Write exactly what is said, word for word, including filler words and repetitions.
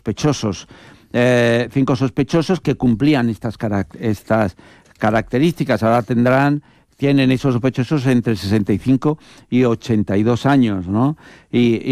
sospechosos, eh, cinco sospechosos que cumplían estas, carac- estas características. Ahora tendrán, tienen esos sospechosos entre sesenta y cinco y ochenta y dos años, ¿no? Y,